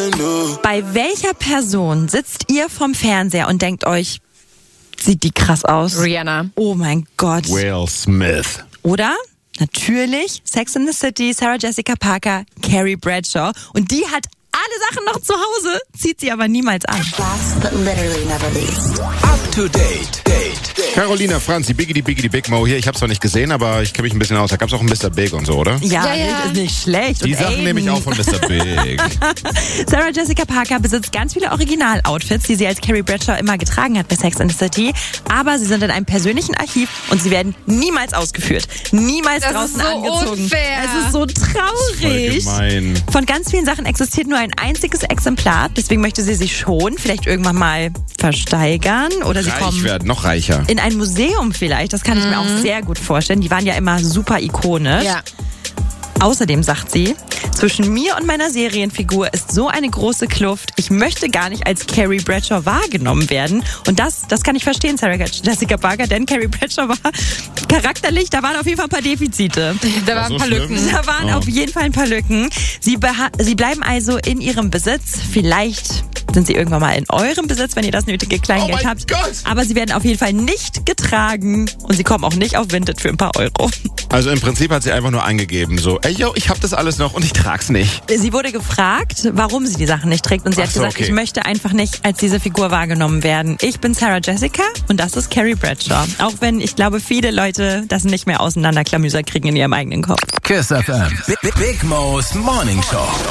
Bei welcher Person sitzt ihr vom Fernseher und denkt euch, sieht die krass aus? Rihanna. Oh mein Gott. Will Smith. Oder? Natürlich Sex in the City, Sarah Jessica Parker, Carrie Bradshaw. Und die hat alle Sachen noch zu Hause, zieht sie aber niemals an. Last but literally never least. Up to date. Carolina Franzi, Biggity Big Mo hier. Ich hab's noch nicht gesehen, aber ich kenne mich ein bisschen aus. Da gab's auch einen Mr. Big und so, oder? Ja, Ja. Ist nicht schlecht. Die und Sachen nehme ich auch von Mr. Big. Sarah Jessica Parker besitzt ganz viele Original-Outfits, die sie als Carrie Bradshaw immer getragen hat bei Sex and the City. Aber sie sind in einem persönlichen Archiv und sie werden niemals ausgeführt. Niemals Das draußen ist so angezogen. unfair. Es ist so traurig. Voll gemein. Von ganz vielen Sachen existiert nur ein einziges Exemplar. Deswegen möchte sie sich schon vielleicht irgendwann mal versteigern. Oder sie Reich kommen werden, noch reicher. in ein Museum vielleicht. Das kann ich mir auch sehr gut vorstellen. Die waren ja immer super ikonisch. Ja. Außerdem sagt sie, zwischen mir und meiner Serienfigur ist so eine große Kluft. Ich möchte gar nicht als Carrie Bradshaw wahrgenommen werden. Und das kann ich verstehen, Sarah Jessica Parker, denn Carrie Bradshaw war charakterlich, da waren auf jeden Fall ein paar Defizite. Da waren ein paar so Lücken. schlimm? Da waren auf jeden Fall ein paar Lücken. Sie bleiben also in ihrem Besitz. Vielleicht sind sie irgendwann mal in eurem Besitz, wenn ihr das nötige Kleingeld Oh mein habt. Gott! Aber sie werden auf jeden Fall nicht getragen und sie kommen auch nicht auf Vinted für ein paar Euro. Also im Prinzip hat sie einfach nur angegeben, so, ey, yo, ich hab das alles noch und ich trag's nicht. Sie wurde gefragt, warum sie die Sachen nicht trägt und sie Ach hat so, gesagt, okay. ich möchte einfach nicht als diese Figur wahrgenommen werden. Ich bin Sarah Jessica und das ist Carrie Bradshaw. Auch wenn ich glaube, viele Leute das nicht mehr auseinanderklamüser kriegen in ihrem eigenen Kopf. Kiss FM. Big Mo's Morning Show.